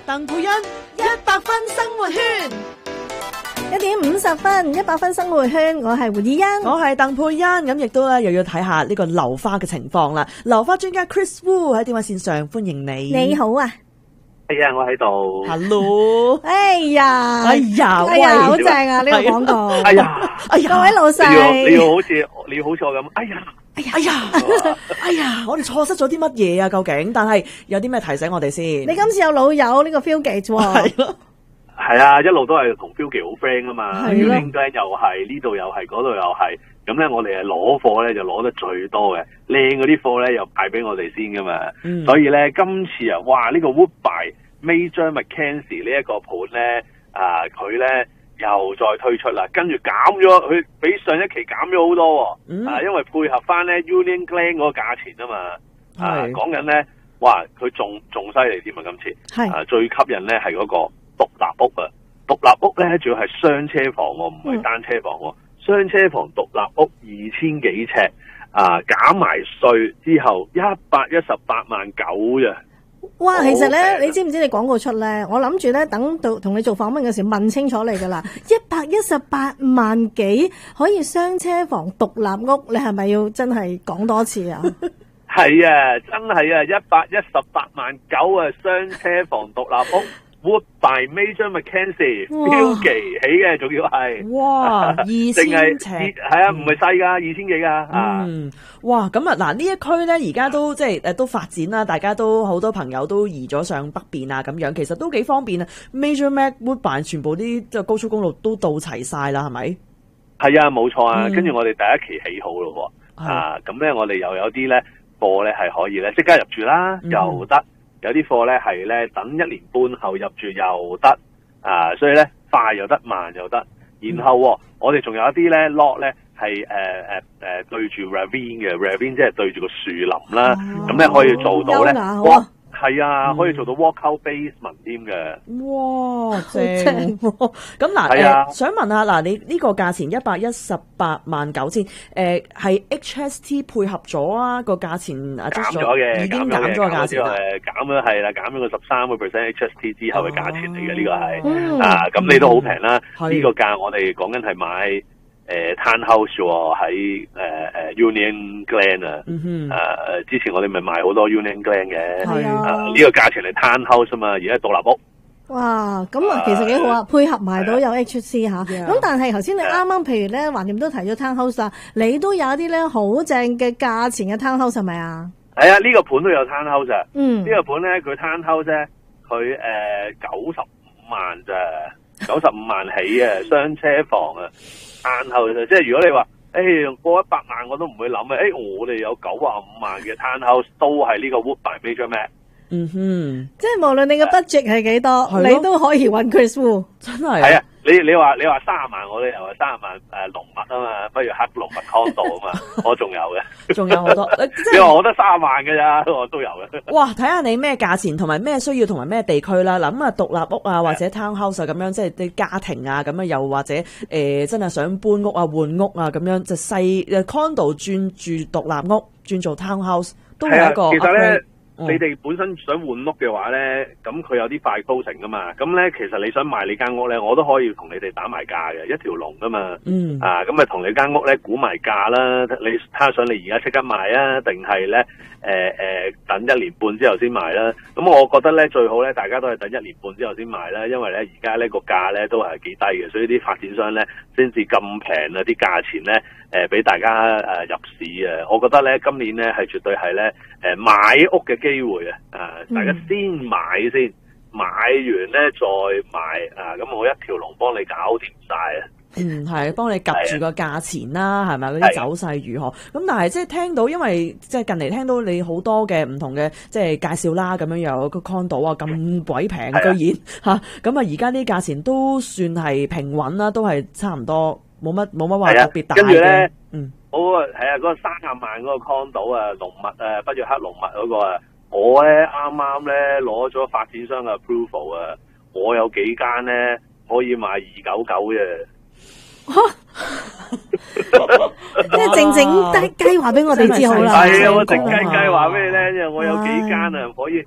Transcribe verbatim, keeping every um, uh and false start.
鄧佩欣一百分生活圈， 一點五十分，一百分生活圈，我係胡以欣， 我係鄧佩欣，咁亦都咧又要睇下呢個留花嘅情況啦。留花專家 Chris Wu 喺電話線上，歡迎你。 你好啊。 係啊，我喺度。 Hello。 哎呀， 哎呀， 哎呀，好正啊！呢個廣告。 哎呀， 哎呀， 各位老細， 你要你要好似你要好似我咁。哎呀， 哎呀，哎呀，哎呀，我哋錯失咗啲乜嘢啊？究竟？但係有啲咩提醒我哋先？ 你今次有老友呢個 feel 嘅喎。 係咯。 係啊，一路都係同 Philgy 好 friend 啊嘛。 係咯。 Union Glen又係，呢度又係，嗰度又係。咁咧，我哋係攞貨咧就攞得最多嘅，靚嗰啲貨咧又派俾我哋先噶嘛。 嗯、 所以咧，今次啊，哇！呢、這個 Woodbine Major Mackenzie 呢一個盤咧，啊佢咧又再推出啦，跟住減咗，佢比上一期減咗好多、哦嗯， 啊，因為配合翻咧 Union Glen 嗰個價錢啊嘛，啊講緊咧，哇佢仲仲犀利添啊！今次係啊最吸引咧係嗰個獨立屋啊，獨立屋咧仲要係雙車房喎、哦，唔係單車房喎、哦，雙、嗯、車房獨立屋二千幾尺，啊減埋稅之後一百一十八萬九啫。 哇，其實咧，你知唔知你廣告出咧？我諗住咧，等到同你做訪問嘅時候問清楚你噶啦，一百一十八萬幾可以雙車房獨立屋，你係咪要真係講多次啊？ 係啊，真係啊，一百一十八萬九啊，雙車房獨立屋。Woodbine Major Mackenzie Philgy 起嘅，仲要係哇二千尺， 係啊，唔係細噶，二千幾噶。 嗯，哇，咁啊，嗱呢一區咧，而家都即係誒都發展啦，大家都好多朋友都移咗上北邊啊，咁樣其實都幾方便啊。Major Mac Woodbine 全部啲即係高速公路都到齊晒啦，係咪？ 係啊，冇錯啊。跟、嗯、住我哋第一期起好咯，啊，咁咧我哋又有啲咧貨咧係可以咧即刻入住啦，嗯、又得。有啲貨咧係咧等一年半後入住又得啊，所以咧快又得，慢又得。然後、哦嗯、我哋仲有一啲咧 lot 咧係誒誒誒對住 ravine 嘅 ravine， 即係對住個樹林啦，咁、啊、咧可以做到咧。係啊、嗯，可以做到 walkout basement 添嘅。 哇，正！咁嗱，誒、呃，想問下嗱，你呢個價錢一百一十八萬九千，誒，係 H S T 配合咗啊？個價錢啊， 減咗嘅， 已經減咗個價錢啦。 誒，減咗係啦，減咗個十三個 percent H S T 之後嘅價錢嚟嘅，呢個係啊，咁你都好平啦。呢、嗯這個價我哋講緊係買。誒、呃、，townhouse 喎喺誒誒 Union Glen 啊，誒、嗯呃、之前我哋咪賣好多 Union Glen 嘅，係啊，呢、呃這個價錢係 townhouse 啊嘛，而家係獨立屋。 哇，咁啊，其實幾好啊，配合埋到有 H C 吓。咁但係頭先你啱啱，譬如咧，橫掂都提咗 townhouse 啊，你都有一啲咧好正嘅價錢嘅 townhouse 係咪啊？係啊， 呢、這個盤都有 townhouse 啊。嗯，這個、呢個盤咧，佢 townhouse 咧，佢誒九十五萬咋，九十五萬起啊，雙車房啊。晏後就即係如果你話，誒、欸、過一百萬我都唔會諗嘅，誒、欸、我哋有九十五萬嘅 townhouse 都係呢個 Woodbine Major Mac。 嗯哼， 即係無論你嘅 budget 係幾多，你都可以揾 Chris Wu。真係。係啊， 你你話你話三十萬，我哋又話三十萬誒龍物啊嘛，不如黑龍物 condo 啊嘛，我仲有嘅，仲有好多。你話我得三十萬嘅咋，我都有嘅。 哇，睇下你咩價錢，同埋咩需要，同埋咩地區啦。嗱咁啊，獨立屋啊，或者 townhouse 啊，咁樣即係啲家庭啊，咁樣又或者誒、呃，真係想搬屋啊、換屋啊，咁樣就細誒 condo 轉住獨立屋，轉做 townhouse 都係一個。 其實咧。嗯、你哋本身想換屋嘅話咧，咁佢有啲快 closing 噶嘛，咁咧其實你想賣你間屋咧，我都可以同你哋打埋價嘅，一條龍噶嘛。嗯。啊，咁咪同你間屋咧估埋價啦，你睇下想你而家即刻賣啊，定係咧誒誒等一年半之後先賣啦？咁我覺得咧最好咧，大家都係等一年半之後先賣啦，因為咧而家呢個價咧都係幾低嘅，所以啲發展商咧先至咁平啊，啲價錢咧誒俾大家誒、呃、入市啊，我覺得咧今年咧係絕對係咧誒買屋嘅機會啊！啊，大家先買先，嗯、買完咧再買啊！咁我一條龍幫你搞掂晒啊！ 嗯，係幫你夾住個價錢啦，係咪嗰啲走勢如何？咁但係即係聽到，因為即係近嚟聽到你好多嘅唔同嘅即係介紹啦，咁樣又有個 condo 啊咁鬼平，居然吓咁啊！而家啲價錢都算係平穩啦，都係差唔多，冇乜冇乜話特別大嘅。跟住咧，嗯，好啊，係啊，嗰、那個三十萬嗰個 condo 啊，龍物啊，不如黑龍物嗰個啊。我咧啱啱咧攞咗發展商嘅 approval 啊，我有幾間咧可以賣二九九嘅， 即係靜靜雞雞話俾我哋知好啦。 係啊，我靜雞雞話俾你聽，因為我有幾間啊可以。